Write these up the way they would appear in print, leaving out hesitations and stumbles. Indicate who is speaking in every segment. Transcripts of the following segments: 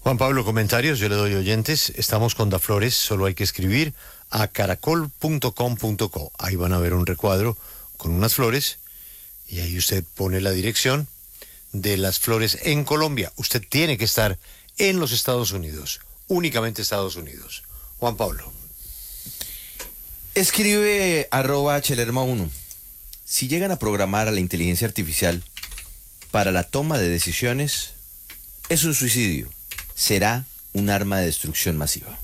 Speaker 1: Juan Pablo, comentarios, yo le doy oyentes. Estamos con Daflores, solo hay que escribir a caracol.com.co. Ahí van a ver un recuadro con unas flores y ahí usted pone la dirección de las flores en Colombia. Usted tiene que estar en los Estados Unidos, únicamente Estados Unidos. Juan Pablo.
Speaker 2: Escribe @chelerma1. Si llegan a programar a la inteligencia artificial para la toma de decisiones, es un suicidio. Será un arma de destrucción masiva.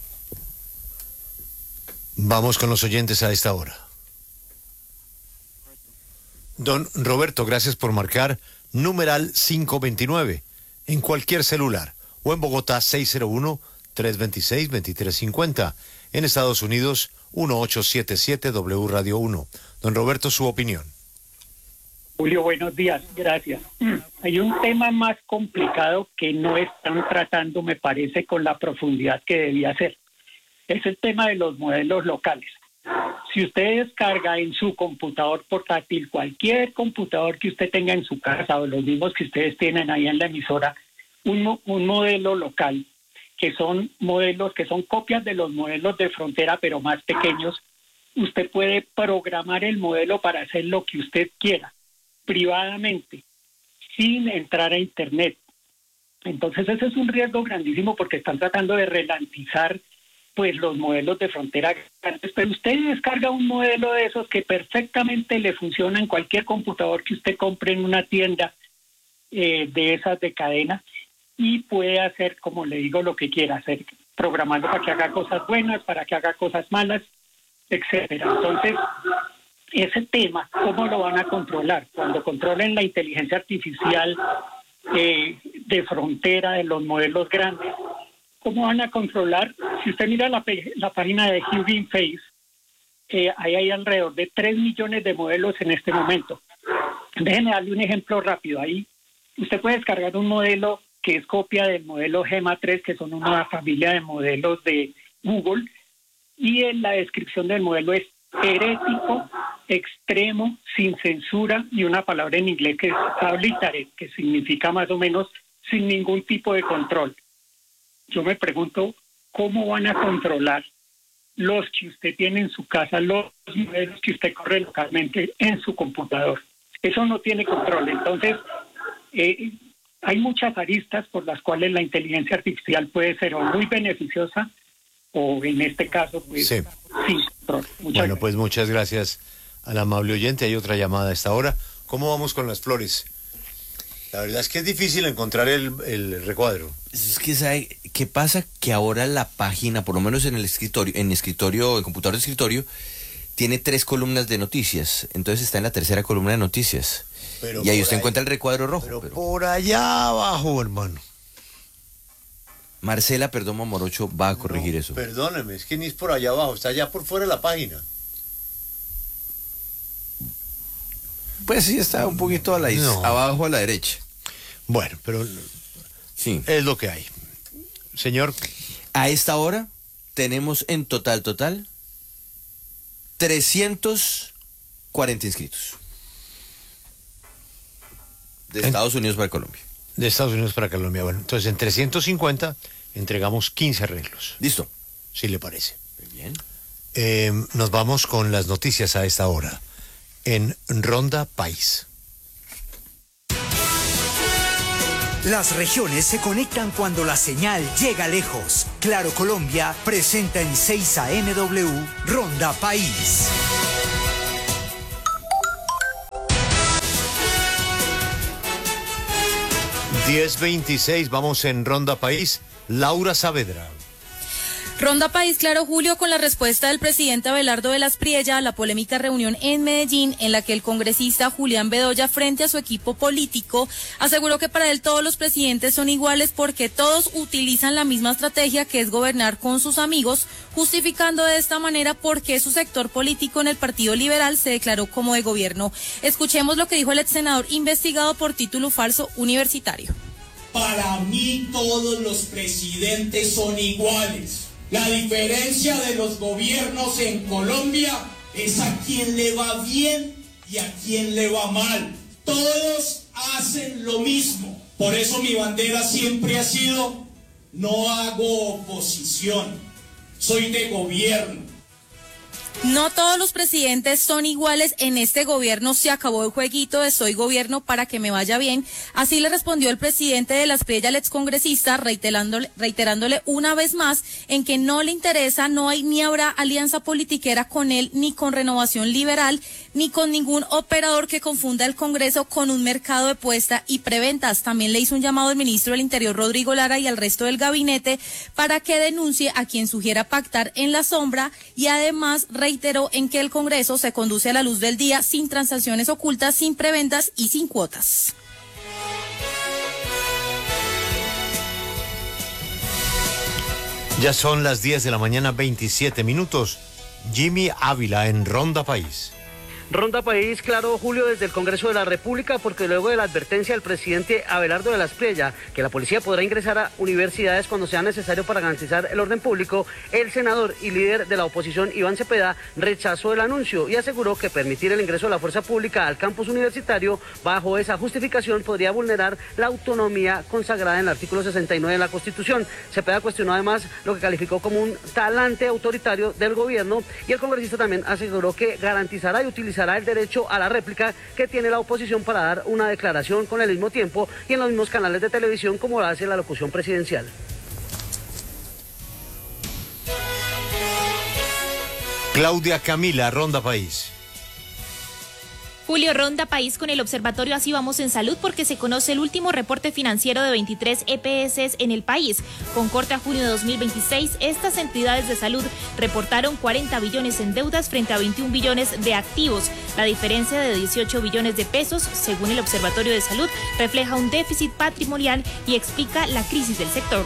Speaker 1: Vamos con los oyentes a esta hora. Don Roberto, gracias por marcar numeral 529 en cualquier celular o en Bogotá 601-326-2350, en Estados Unidos 1877 W Radio 1. Don Roberto, su opinión.
Speaker 3: Julio, buenos días, gracias. Hay un tema más complicado que no están tratando, me parece, con la profundidad que debía ser. Es el tema de los modelos locales. Si usted descarga en su computador portátil, cualquier computador que usted tenga en su casa o los mismos que ustedes tienen ahí en la emisora, un modelo local, que son modelos que son copias de los modelos de frontera, pero más pequeños, usted puede programar el modelo para hacer lo que usted quiera, privadamente, sin entrar a Internet. Entonces ese es un riesgo grandísimo porque están tratando de ralentizar pues los modelos de frontera grandes, pero usted descarga un modelo de esos que perfectamente le funciona en cualquier computador que usted compre en una tienda de esas de cadena y puede hacer, como le digo, lo que quiera hacer, programando para que haga cosas buenas, para que haga cosas malas, etcétera. Entonces, ese tema, ¿cómo lo van a controlar? Cuando controlen la inteligencia artificial de frontera de los modelos grandes, ¿cómo van a controlar? Si usted mira la página de Hugging Face, ahí hay alrededor de 3 millones de modelos en este momento. Déjenme darle un ejemplo rápido. Ahí usted puede descargar un modelo que es copia del modelo Gemma 3, que son una familia de modelos de Google, y en la descripción del modelo es herético, extremo, sin censura, y una palabra en inglés que es arbitrary, que significa más o menos sin ningún tipo de control. Yo me pregunto, ¿cómo van a controlar los que usted tiene en su casa, los modelos que usted corre localmente en su computador? Eso no tiene control. Entonces, hay muchas aristas por las cuales la inteligencia artificial puede ser o muy beneficiosa o en este caso, pues,
Speaker 1: sí.
Speaker 3: Bueno,
Speaker 1: gracias. Pues muchas gracias al amable oyente. Hay otra llamada a esta hora. ¿Cómo vamos con las flores? La verdad es que es difícil encontrar el recuadro.
Speaker 2: Es que, ¿sabe qué pasa? Que ahora la página, por lo menos en el escritorio, en computador de escritorio, tiene 3 columnas de noticias. Entonces está en la tercera columna de noticias.
Speaker 1: Pero
Speaker 2: y ahí usted encuentra el recuadro rojo.
Speaker 1: Pero por allá abajo, hermano.
Speaker 2: Marcela Perdomo Morocho va a corregir eso.
Speaker 1: Perdóneme, es que ni es por allá abajo, está allá por fuera de la página.
Speaker 2: Pues sí, está un poquito abajo a la derecha.
Speaker 1: Bueno, pero
Speaker 2: sí,
Speaker 1: es lo que hay. Señor.
Speaker 2: A esta hora tenemos en total 340 inscritos. De Estados Unidos para Colombia.
Speaker 1: De Estados Unidos para Colombia. Bueno, entonces en 350 entregamos 15 arreglos.
Speaker 2: Listo.
Speaker 1: Si le parece.
Speaker 2: Muy bien.
Speaker 1: Nos vamos con las noticias a esta hora. En Ronda País.
Speaker 4: Las regiones se conectan cuando la señal llega lejos. Claro Colombia presenta en 6 ANW Ronda País.
Speaker 1: ...10:26, vamos en Ronda País. Laura Saavedra.
Speaker 5: Ronda País, claro, Julio, con la respuesta del presidente Abelardo Velas Priella a la polémica reunión en Medellín, en la que el congresista Julián Bedoya, frente a su equipo político, aseguró que para él todos los presidentes son iguales porque todos utilizan la misma estrategia, que es gobernar con sus amigos, justificando de esta manera por qué su sector político en el Partido Liberal se declaró como de gobierno. Escuchemos lo que dijo el ex senador investigado por título falso universitario.
Speaker 6: Para mí todos los presidentes son iguales. La diferencia de los gobiernos en Colombia es a quién le va bien y a quién le va mal. Todos hacen lo mismo. Por eso mi bandera siempre ha sido no hago oposición, soy de gobierno.
Speaker 5: No todos los presidentes son iguales. En este gobierno se acabó el jueguito de soy gobierno para que me vaya bien. Así le respondió el presidente de Las Priella al excongresista, reiterándole una vez más en que no le interesa, no hay ni habrá alianza politiquera con él, ni con Renovación Liberal, ni con ningún operador que confunda el Congreso con un mercado de puesta y preventas. También le hizo un llamado al ministro del Interior, Rodrigo Lara, y al resto del gabinete para que denuncie a quien sugiera pactar en la sombra, y además reiteró en que el Congreso se conduce a la luz del día sin transacciones ocultas, sin preventas y sin cuotas.
Speaker 1: Ya son las 10 de la mañana, 27 minutos. Jimmy Ávila en Ronda País.
Speaker 7: Ronda País, claro, Julio, desde el Congreso de la República, porque luego de la advertencia del presidente Abelardo de las Priella, que la policía podrá ingresar a universidades cuando sea necesario para garantizar el orden público, el senador y líder de la oposición, Iván Cepeda, rechazó el anuncio y aseguró que permitir el ingreso de la fuerza pública al campus universitario bajo esa justificación podría vulnerar la autonomía consagrada en el artículo 69 de la Constitución. Cepeda cuestionó además lo que calificó como un talante autoritario del gobierno, y el congresista también aseguró que garantizará y utilizará el derecho a la réplica que tiene la oposición para dar una declaración con el mismo tiempo y en los mismos canales de televisión como lo hace la locución presidencial.
Speaker 1: Claudia Camila, Ronda País.
Speaker 8: Julio, Ronda País con el Observatorio Así Vamos en Salud, porque se conoce el último reporte financiero de 23 EPS en el país. Con corte a junio de 2026, estas entidades de salud reportaron 40 billones en deudas frente a 21 billones de activos. La diferencia de 18 billones de pesos, según el Observatorio de Salud, refleja un déficit patrimonial y explica la crisis del sector.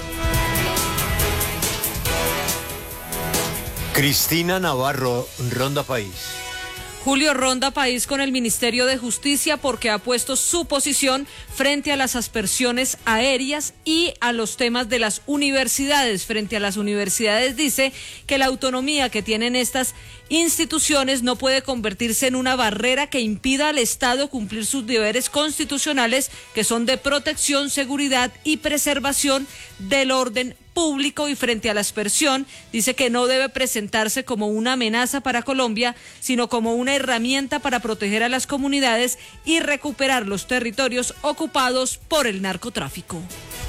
Speaker 1: Cristina Navarro, Ronda País.
Speaker 9: Julio, Ronda País con el Ministerio de Justicia, porque ha puesto su posición frente a las aspersiones aéreas y a los temas de las universidades. Frente a las universidades dice que la autonomía que tienen estas instituciones no puede convertirse en una barrera que impida al Estado cumplir sus deberes constitucionales, que son de protección, seguridad y preservación del orden público. Y frente a la aspersión dice que no debe presentarse como una amenaza para Colombia, sino como una herramienta para proteger a las comunidades y recuperar los territorios ocupados por el narcotráfico.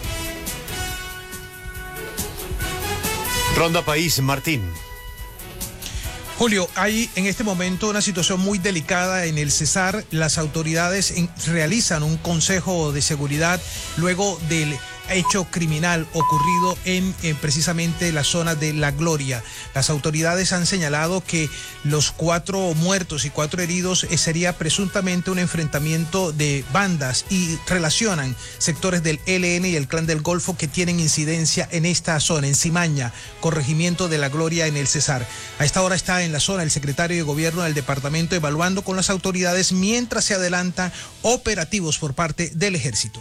Speaker 1: Ronda País, Martín.
Speaker 10: Julio, hay en este momento una situación muy delicada en el Cesar. Las autoridades realizan un consejo de seguridad luego del hecho criminal ocurrido en precisamente la zona de La Gloria. Las autoridades han señalado que los 4 muertos y 4 heridos sería presuntamente un enfrentamiento de bandas, y relacionan sectores del ELN y el Clan del Golfo que tienen incidencia en esta zona, en Cimaña, corregimiento de La Gloria, en el Cesar. A esta hora está en la zona el secretario de Gobierno del departamento evaluando con las autoridades mientras se adelantan operativos por parte del Ejército.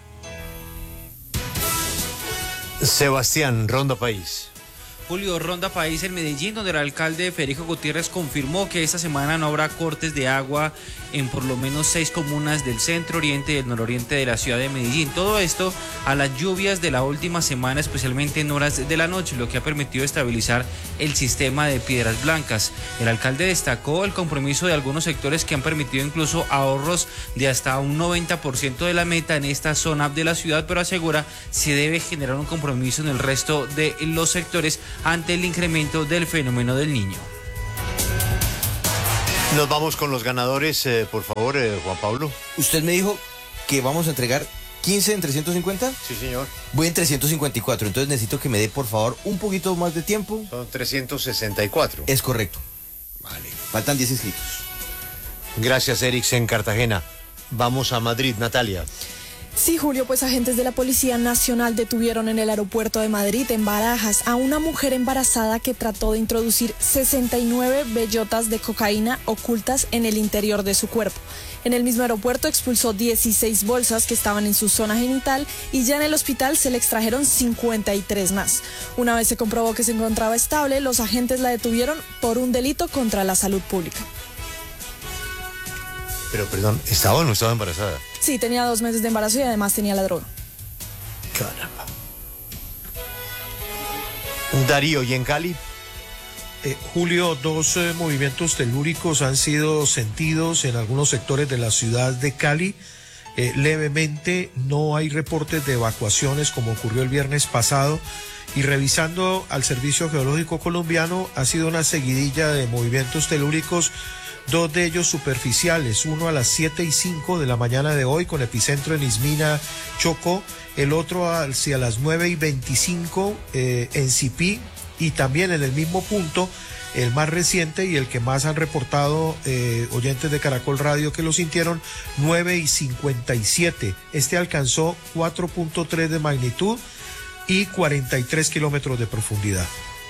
Speaker 1: Sebastián, Ronda País.
Speaker 11: Julio, Ronda País en Medellín, donde el alcalde Federico Gutiérrez confirmó que esta semana no habrá cortes de agua en por lo menos 6 comunas del centro, oriente y del nororiente de la ciudad de Medellín. Todo esto a las lluvias de la última semana, especialmente en horas de la noche, lo que ha permitido estabilizar el sistema de Piedras Blancas. El alcalde destacó el compromiso de algunos sectores que han permitido incluso ahorros de hasta un 90% de la meta en esta zona de la ciudad, pero asegura se debe generar un compromiso en el resto de los sectores ante el incremento del fenómeno del Niño.
Speaker 1: Nos vamos con los ganadores, por favor, Juan Pablo.
Speaker 2: Usted me dijo que vamos a entregar 15 en 350.
Speaker 1: Sí, señor.
Speaker 2: Voy en 354, entonces necesito que me dé, por favor, un poquito más de tiempo.
Speaker 1: Son 364.
Speaker 2: Es correcto.
Speaker 1: Vale.
Speaker 2: Faltan 10 inscritos.
Speaker 1: Gracias, Erix, en Cartagena. Vamos a Madrid, Natalia.
Speaker 12: Sí, Julio, pues agentes de la Policía Nacional detuvieron en el aeropuerto de Madrid, en Barajas, a una mujer embarazada que trató de introducir 69 bellotas de cocaína ocultas en el interior de su cuerpo. En el mismo aeropuerto expulsó 16 bolsas que estaban en su zona genital, y ya en el hospital se le extrajeron 53 más. Una vez se comprobó que se encontraba estable, los agentes la detuvieron por un delito contra la salud pública.
Speaker 1: Pero, perdón, ¿estaba o no estaba embarazada?
Speaker 12: Sí, tenía 2 meses de embarazo y además tenía la droga.
Speaker 1: Caramba. Darío, ¿y en Cali?
Speaker 10: Julio, dos movimientos telúricos han sido sentidos en algunos sectores de la ciudad de Cali. Levemente, no hay reportes de evacuaciones como ocurrió el viernes pasado. Y revisando al Servicio Geológico Colombiano, ha sido una seguidilla de movimientos telúricos, dos de ellos superficiales, uno a las 7:05 de la mañana de hoy con epicentro en Ismina, Chocó, el otro hacia las 9:25 en Sipí, y también en el mismo punto, el más reciente y el que más han reportado oyentes de Caracol Radio que lo sintieron, 9:57. Este alcanzó 4.3 de magnitud y 43 kilómetros de profundidad.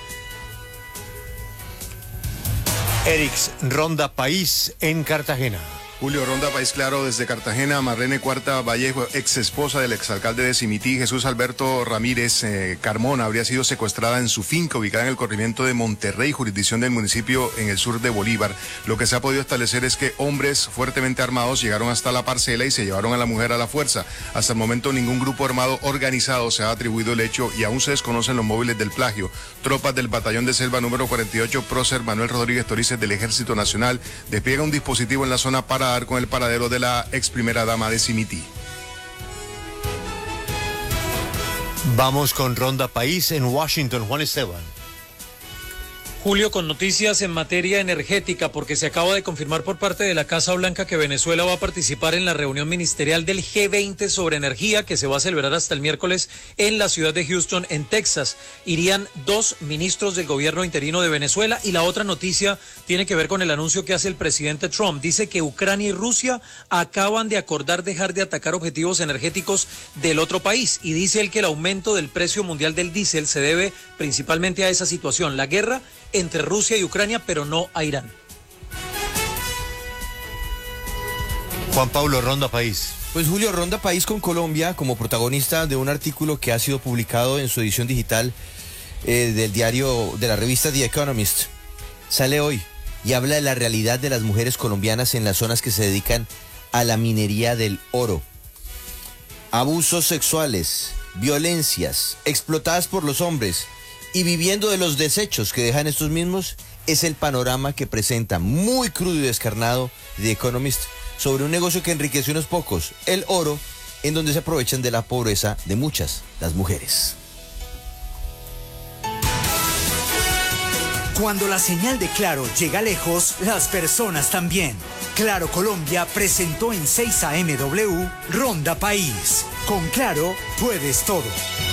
Speaker 1: Erix, Ronda País en Cartagena.
Speaker 13: Julio, Ronda País Claro desde Cartagena. Marlene Cuarta Vallejo, ex esposa del exalcalde de Simití, Jesús Alberto Ramírez Carmona, habría sido secuestrada en su finca ubicada en el corregimiento de Monterrey, jurisdicción del municipio en el sur de Bolívar. Lo que se ha podido establecer es que hombres fuertemente armados llegaron hasta la parcela y se llevaron a la mujer a la fuerza. Hasta el momento ningún grupo armado organizado se ha atribuido el hecho y aún se desconocen los móviles del plagio. Tropas del batallón de selva número 48, prócer Manuel Rodríguez Torices del Ejército Nacional, despliega un dispositivo en la zona para dar con el paradero de la ex primera dama de Simití.
Speaker 1: Vamos con Ronda País en Washington. Juan Esteban.
Speaker 14: Julio, con noticias en materia energética, porque se acaba de confirmar por parte de la Casa Blanca que Venezuela va a participar en la reunión ministerial del G20 sobre energía que se va a celebrar hasta el miércoles en la ciudad de Houston, en Texas. Irían 2 ministros del gobierno interino de Venezuela, y la otra noticia tiene que ver con el anuncio que hace el presidente Trump. Dice que Ucrania y Rusia acaban de acordar dejar de atacar objetivos energéticos del otro país, y dice él que el aumento del precio mundial del diésel se debe principalmente a esa situación, la guerra entre Rusia y Ucrania, pero no a Irán.
Speaker 1: Juan Pablo, Ronda País.
Speaker 2: Pues Julio, Ronda País con Colombia como protagonista de un artículo que ha sido publicado en su edición digital del diario, de la revista The Economist. Sale hoy y habla de la realidad de las mujeres colombianas en las zonas que se dedican a la minería del oro. Abusos sexuales, violencias, explotadas por los hombres y viviendo de los desechos que dejan estos mismos, es el panorama que presenta muy crudo y descarnado The Economist sobre un negocio que enriquece a unos pocos, el oro, en donde se aprovechan de la pobreza de muchas, las mujeres.
Speaker 4: Cuando la señal de Claro llega lejos, las personas también. Claro Colombia presentó en 6 AMW Ronda País. Con Claro puedes todo.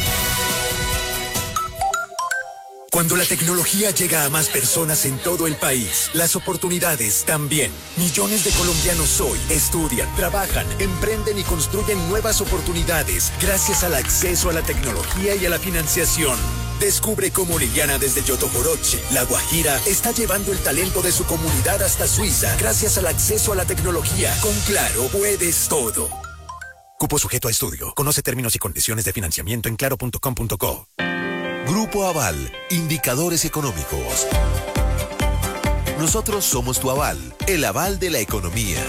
Speaker 15: Cuando la tecnología llega a más personas en todo el país, las oportunidades también. Millones de colombianos hoy estudian, trabajan, emprenden y construyen nuevas oportunidades gracias al acceso a la tecnología y a la financiación. Descubre cómo Liliana desde Yotoboroche, La Guajira, está llevando el talento de su comunidad hasta Suiza gracias al acceso a la tecnología. Con Claro puedes todo. Cupo sujeto a estudio. Conoce términos y condiciones de financiamiento en claro.com.co.
Speaker 16: Grupo Aval, indicadores económicos. Nosotros somos tu aval, el aval de la economía.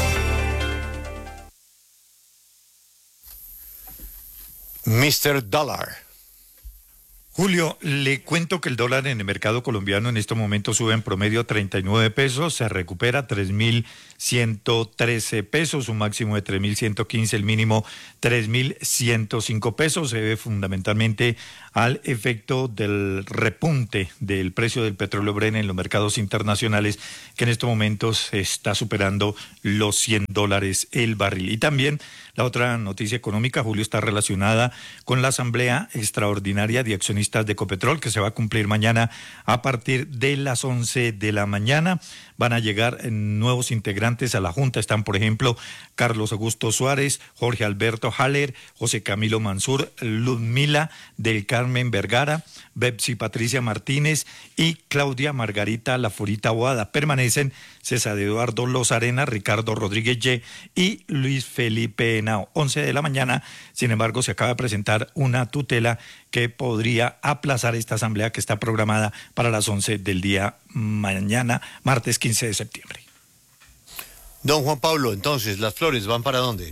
Speaker 1: Mr. Dollar.
Speaker 17: Julio, le cuento que el dólar en el mercado colombiano en este momento sube en promedio 39 pesos, se recupera 3.113 pesos, un máximo de 3.115, el mínimo 3.105 pesos. Se debe fundamentalmente al efecto del repunte del precio del petróleo Brent en los mercados internacionales, que en estos momentos está superando los $100 el barril. Y también la otra noticia económica, Julio, está relacionada con la Asamblea Extraordinaria de Accionistas de Ecopetrol, que se va a cumplir mañana a partir de las 11 de la mañana. Van a llegar nuevos integrantes a la Junta. Están, por ejemplo, Carlos Augusto Suárez, Jorge Alberto Haller, José Camilo Mansur, Ludmila del Carmen Vergara, Bepsi Patricia Martínez y Claudia Margarita Laforita Boada. Permanecen César Eduardo Lozarena, Ricardo Rodríguez Ye y Luis Felipe Henao. 11 de la mañana, sin embargo, se acaba de presentar una tutela que podría aplazar esta asamblea que está programada para las 11 del día mañana, martes 15 de septiembre.
Speaker 1: Don Juan Pablo, entonces, ¿las flores van para dónde?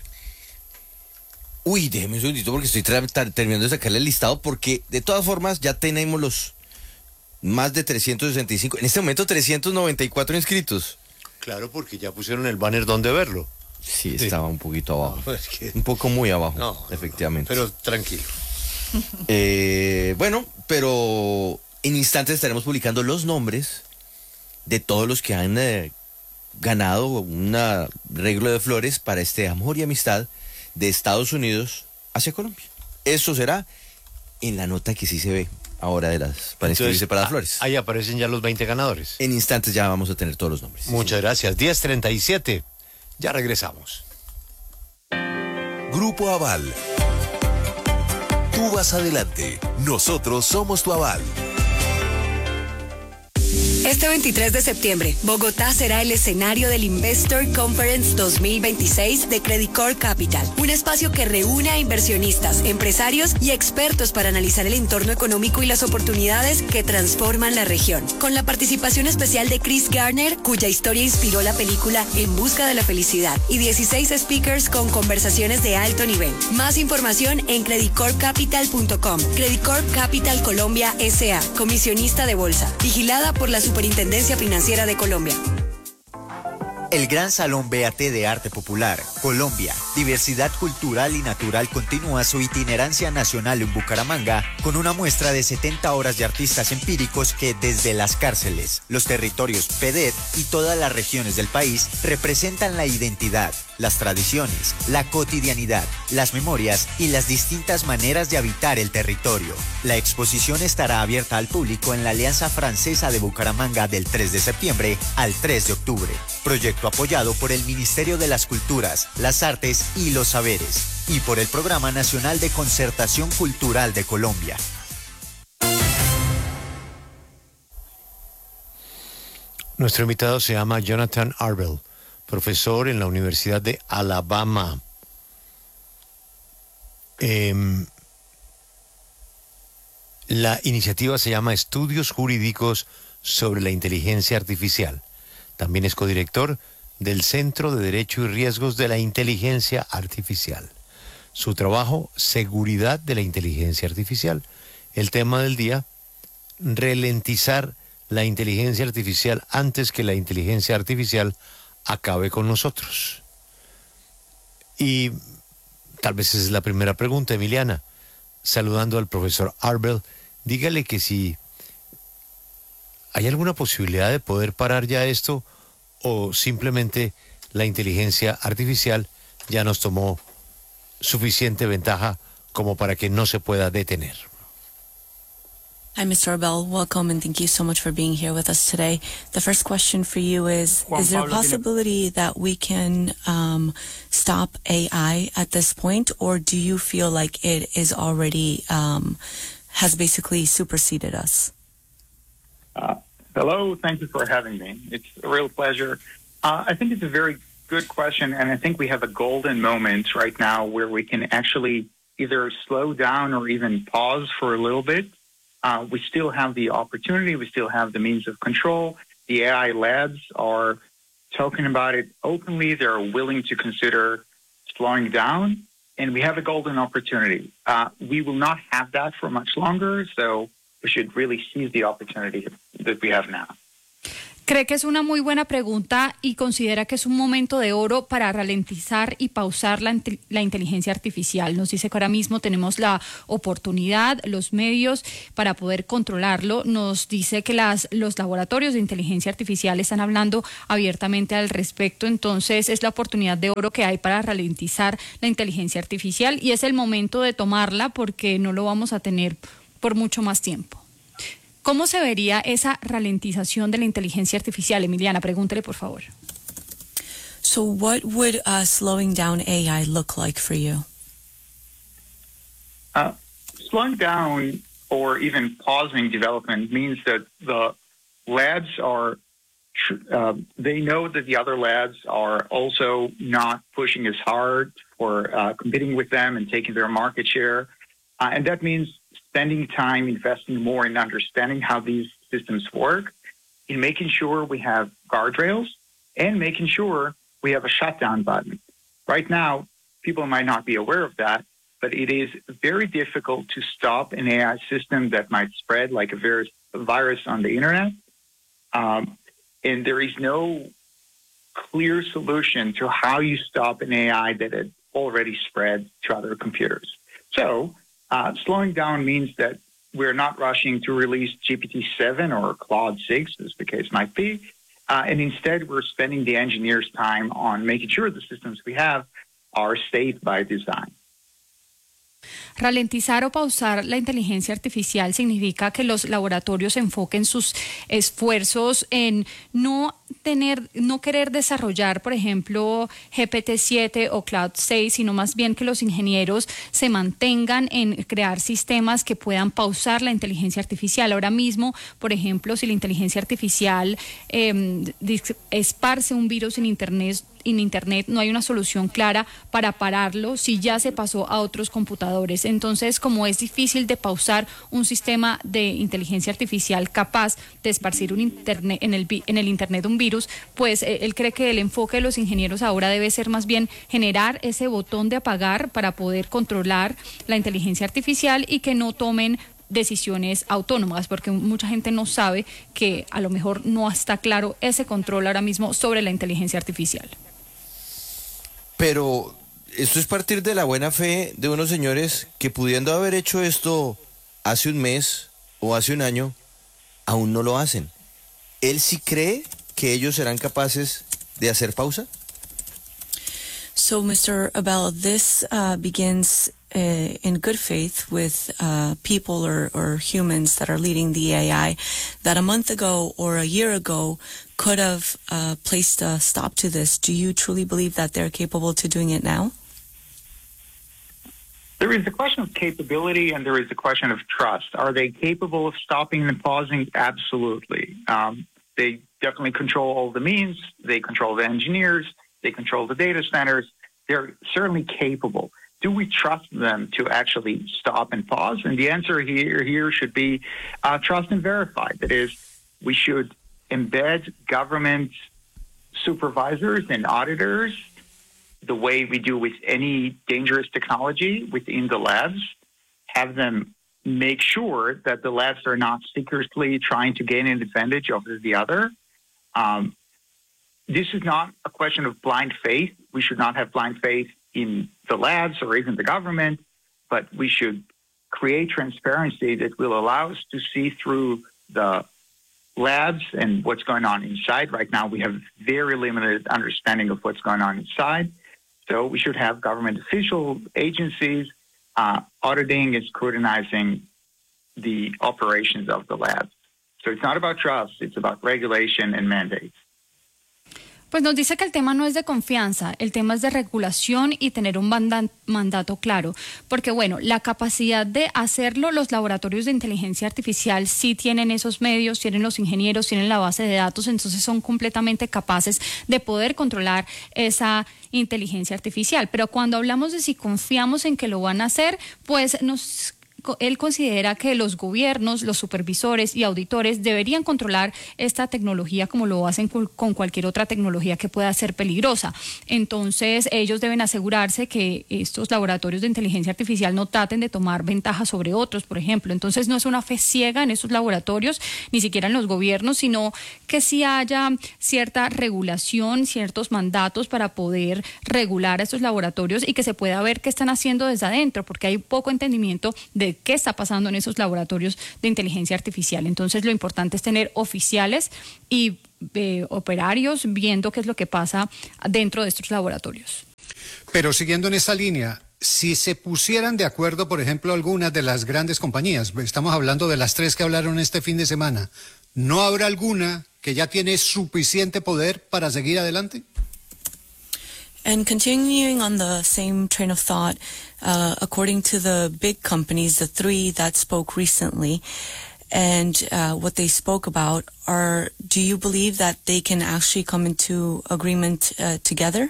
Speaker 2: Uy, déjeme un segundito porque estoy terminando de sacarle el listado, porque de todas formas ya tenemos Más de 365, en este momento 394 inscritos.
Speaker 1: Claro, porque ya pusieron el banner donde verlo.
Speaker 2: Sí, estaba un poquito abajo.
Speaker 1: No, es que...
Speaker 2: Un poco muy abajo,
Speaker 1: No,
Speaker 2: efectivamente.
Speaker 1: Pero tranquilo.
Speaker 2: Bueno, pero en instantes estaremos publicando los nombres de todos los que han ganado un arreglo de flores para este amor y amistad de Estados Unidos hacia Colombia. Eso será en la nota que sí se ve ahora para inscribirse para las flores.
Speaker 1: Ahí aparecen ya los 20 ganadores.
Speaker 2: En instantes ya vamos a tener todos los nombres.
Speaker 1: Muchas gracias. 10:37. Ya regresamos.
Speaker 16: Grupo Aval. Tú vas adelante. Nosotros somos tu aval.
Speaker 18: Este 23 de septiembre, Bogotá será el escenario del Investor Conference 2026 de Credit Corp Capital, un espacio que reúne a inversionistas, empresarios y expertos para analizar el entorno económico y las oportunidades que transforman la región. Con la participación especial de Chris Garner, cuya historia inspiró la película En busca de la felicidad, y 16 speakers con conversaciones de alto nivel. Más información en creditcorpcapital.com. Credit Corp Capital Colombia S.A., comisionista de bolsa, vigilada por la Superintendencia Financiera de Colombia.
Speaker 19: El Gran Salón BAT de Arte Popular, Colombia, Diversidad Cultural y Natural continúa su itinerancia nacional en Bucaramanga con una muestra de 70 horas de artistas empíricos que desde las cárceles, los territorios PEDET y todas las regiones del país representan la identidad, las tradiciones, la cotidianidad, las memorias y las distintas maneras de habitar el territorio. La exposición estará abierta al público en la Alianza Francesa de Bucaramanga del 3 de septiembre al 3 de octubre. Proyecto apoyado por el Ministerio de las Culturas, las Artes y los Saberes y por el Programa Nacional de Concertación Cultural de Colombia.
Speaker 1: Nuestro invitado se llama Jonathan Arbel, profesor en la Universidad de Alabama. La iniciativa se llama Estudios Jurídicos sobre la Inteligencia Artificial. También es codirector del Centro de Derecho y Riesgos de la Inteligencia Artificial. Su trabajo, Seguridad de la Inteligencia Artificial. El tema del día, ralentizar la inteligencia artificial antes que la inteligencia artificial acabe con nosotros. Y tal vez esa es la primera pregunta, Emiliana. Saludando al profesor Arbel, dígale que si hay alguna posibilidad de poder parar ya esto o simplemente la inteligencia artificial ya nos tomó suficiente ventaja como para que no se pueda detener.
Speaker 20: Hi, Mr. Arbel. Welcome, and thank you so much for being here with us today. The first question for you is there a possibility that we can stop AI at this point, or do you feel like it is already, has basically superseded us?
Speaker 21: Hello, thank you for having me. It's a real pleasure. I think it's a very good question, and I think we have a golden moment right now where we can actually either slow down or even pause for a little bit. We still have the opportunity, we still have the means of control. The AI labs are talking about it openly. They're willing to consider slowing down, and we have a golden opportunity. We will not have that for much longer, so we should really seize the opportunity that we have now.
Speaker 22: ¿Cree que es una muy buena pregunta y considera que es un momento de oro para ralentizar y pausar la inteligencia artificial? Nos dice que ahora mismo tenemos la oportunidad, los medios para poder controlarlo. Nos dice que los laboratorios de inteligencia artificial están hablando abiertamente al respecto. Entonces es la oportunidad de oro que hay para ralentizar la inteligencia artificial y es el momento de tomarla porque no lo vamos a tener por mucho más tiempo. ¿Cómo se vería esa ralentización de la inteligencia artificial? Emiliana, pregúntele, por favor.
Speaker 20: So what would slowing down AI look like for you?
Speaker 21: Slowing down or even pausing development means that the labs are, they know that the other labs are also not pushing as hard for competing with them and taking their market share. And that means spending time, investing more in understanding how these systems work, in making sure we have guardrails, and making sure we have a shutdown button. Right now, people might not be aware of that, but it is very difficult to stop an AI system that might spread like a virus on the internet. And there is no clear solution to how you stop an AI that had already spread to other computers. So slowing down means that we're not rushing to release GPT-7 or Claude 6, as the case might be. And instead, we're spending the engineers' time on making sure the systems we have are safe by design.
Speaker 22: Ralentizar o pausar la inteligencia artificial significa que los laboratorios enfoquen sus esfuerzos en no querer desarrollar, por ejemplo, GPT-7 o Cloud 6, sino más bien que los ingenieros se mantengan en crear sistemas que puedan pausar la inteligencia artificial. Ahora mismo, por ejemplo, si la inteligencia artificial esparce un virus en Internet, no hay una solución clara para pararlo si ya se pasó a otros computadores. Entonces, como es difícil de pausar un sistema de inteligencia artificial capaz de esparcir en el Internet un virus, pues él cree que el enfoque de los ingenieros ahora debe ser más bien generar ese botón de apagar para poder controlar la inteligencia artificial y que no tomen decisiones autónomas, porque mucha gente no sabe que a lo mejor no está claro ese control ahora mismo sobre la inteligencia artificial.
Speaker 2: Pero esto es partir de la buena fe de unos señores que, pudiendo haber hecho esto hace un mes o hace un año, aún no lo hacen. ¿Él sí cree que ellos serán capaces de hacer pausa?
Speaker 20: So, Mr. Abel, this begins in good faith with people or humans that are leading the AI that a month ago or a year ago could have placed a stop to this. Do you truly believe that they're capable to doing it now?
Speaker 21: There is a question of capability and there is a question of trust. Are they capable of stopping and pausing? Absolutely. They definitely control all the means. They control the engineers. They control the data centers. They're certainly capable. Do we trust them to actually stop and pause? And the answer here should be trust and verify. That is, we should embed government supervisors and auditors the way we do with any dangerous technology within the labs, have them make sure that the labs are not secretly trying to gain an advantage over the other. This is not a question of blind faith. We should not have blind faith in the labs or even the government, but we should create transparency that will allow us to see through the labs and what's going on inside. Right now, we have very limited understanding of what's going on inside. So we should have government official agencies auditing and scrutinizing the operations of the labs. So it's not about trust, it's about regulation and mandates.
Speaker 22: Pues nos dice que el tema no es de confianza, el tema es de regulación y tener un mandato claro. Porque bueno, la capacidad de hacerlo, los laboratorios de inteligencia artificial sí tienen esos medios, tienen los ingenieros, tienen la base de datos, entonces son completamente capaces de poder controlar esa inteligencia artificial. Pero cuando hablamos de si confiamos en que lo van a hacer, pues él considera que los gobiernos, los supervisores y auditores deberían controlar esta tecnología como lo hacen con cualquier otra tecnología que pueda ser peligrosa. Entonces, ellos deben asegurarse que estos laboratorios de inteligencia artificial no traten de tomar ventaja sobre otros, por ejemplo. Entonces, no es una fe ciega en estos laboratorios, ni siquiera en los gobiernos, sino que sí haya cierta regulación, ciertos mandatos para poder regular a estos laboratorios y que se pueda ver qué están haciendo desde adentro, porque hay poco entendimiento de qué está pasando en esos laboratorios de inteligencia artificial. Entonces, lo importante es tener oficiales y operarios viendo qué es lo que pasa dentro de estos laboratorios.
Speaker 3: Pero siguiendo en esta línea, si se pusieran de acuerdo, por ejemplo, algunas de las grandes compañías, estamos hablando de las 3 que hablaron este fin de semana, ¿no habrá alguna que ya tiene suficiente poder para seguir adelante?
Speaker 20: And continuing on the same train of thought, according to the big companies, the 3 that spoke recently, and what they spoke about, do you believe that they can actually come into agreement together?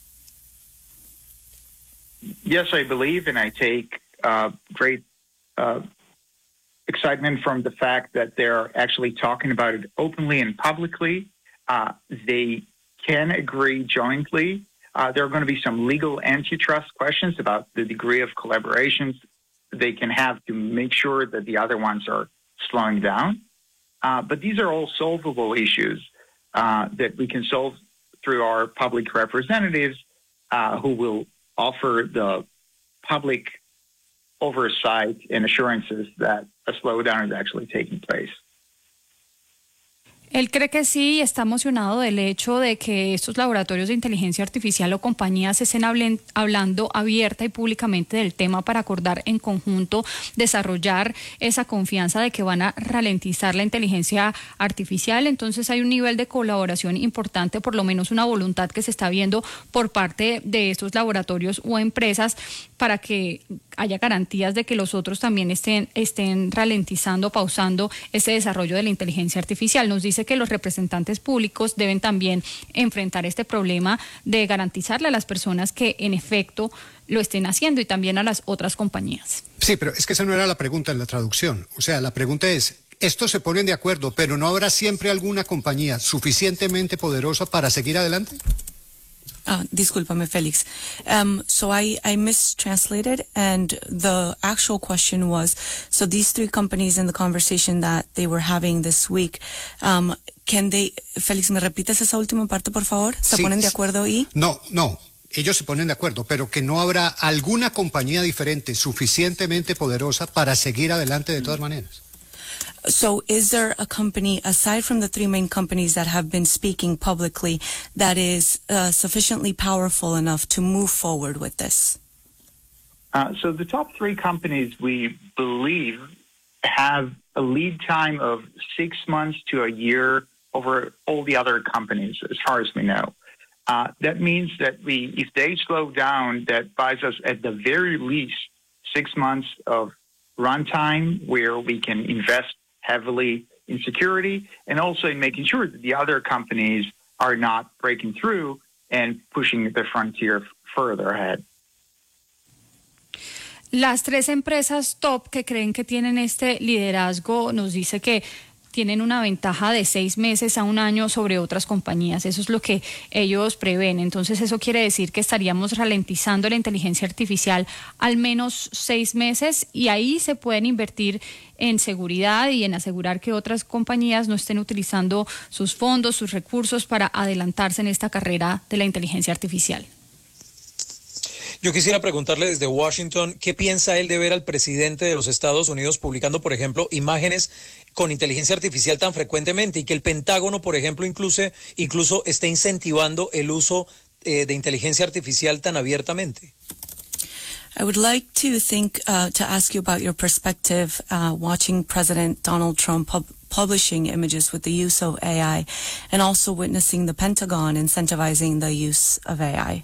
Speaker 21: Yes, I believe, and I take great excitement from the fact that they're actually talking about it openly and publicly. They can agree jointly There are going to be some legal antitrust questions about the degree of collaborations they can have to make sure that the other ones are slowing down. But these are all solvable issues that we can solve through our public representatives who will offer the public oversight and assurances that a slowdown is actually taking place.
Speaker 22: Él cree que sí y está emocionado del hecho de que estos laboratorios de inteligencia artificial o compañías estén hablando abierta y públicamente del tema para acordar en conjunto desarrollar esa confianza de que van a ralentizar la inteligencia artificial. Entonces hay un nivel de colaboración importante, por lo menos una voluntad que se está viendo por parte de estos laboratorios o empresas para que haya garantías de que los otros también estén ralentizando, pausando ese desarrollo de la inteligencia artificial. Nos dice que los representantes públicos deben también enfrentar este problema de garantizarle a las personas que en efecto lo estén haciendo y también a las otras compañías.
Speaker 3: Sí, pero es que esa no era la pregunta en la traducción. O sea, la pregunta es, estos se ponen de acuerdo, pero ¿no habrá siempre alguna compañía suficientemente poderosa para seguir adelante?
Speaker 20: Discúlpame, Félix. So I mistranslated, and the actual question was, so these three companies in the conversation that they were having this week, can they, Félix, ¿me repites esa última parte, por favor? ¿Se ponen de acuerdo y?
Speaker 3: No. Ellos se ponen de acuerdo, pero que no habrá alguna compañía diferente suficientemente poderosa para seguir adelante de todas maneras.
Speaker 20: So is there a company, aside from the three main companies that have been speaking publicly, that is sufficiently powerful enough to move forward with this?
Speaker 21: So the top three companies, we believe, have a lead time of 6 months to a year over all the other companies, as far as we know. That means that if they slow down, that buys us at the very least 6 months of runtime where we can invest heavily in security and also in making sure that the other companies are not breaking through and pushing the frontier further ahead.
Speaker 22: Las tres empresas top que creen que tienen este liderazgo nos dice que tienen una ventaja de 6 meses a 1 año sobre otras compañías. Eso es lo que ellos prevén. Entonces eso quiere decir que estaríamos ralentizando la inteligencia artificial al menos 6 meses y ahí se pueden invertir en seguridad y en asegurar que otras compañías no estén utilizando sus fondos, sus recursos para adelantarse en esta carrera de la inteligencia artificial.
Speaker 14: Yo quisiera preguntarle desde Washington, ¿qué piensa él de ver al presidente de los Estados Unidos publicando, por ejemplo, imágenes con inteligencia artificial tan frecuentemente y que el Pentágono, por ejemplo, incluso esté incentivando el uso de inteligencia artificial tan abiertamente?
Speaker 20: I would like to ask you about your perspective watching President Donald Trump publishing images with the use of AI and also witnessing the Pentagon incentivizing the use of AI.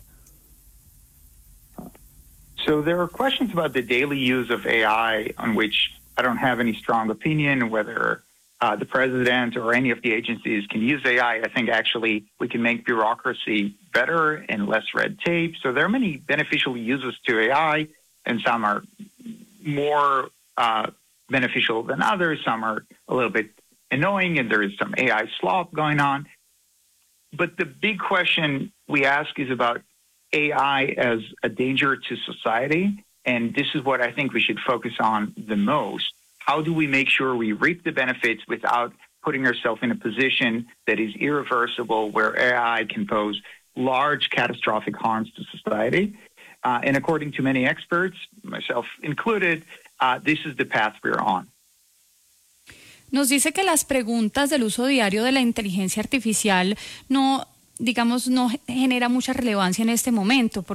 Speaker 21: So there are questions about the daily use of AI on which I don't have any strong opinion, whether the president or any of the agencies can use AI. I think actually we can make bureaucracy better and less red tape. So there are many beneficial uses to AI, and some are more beneficial than others. Some are a little bit annoying, and there is some AI slop going on. But the big question we ask is about AI as a danger to society, and this is what I think we should focus on the most. How do we make sure we reap the benefits without putting ourselves in a position that is irreversible, where AI can pose large catastrophic harms to society? And according to many experts, myself included, this is the path we're on.
Speaker 22: Nos dice que las preguntas del uso diario de la inteligencia artificial no genera mucha relevancia en este momento,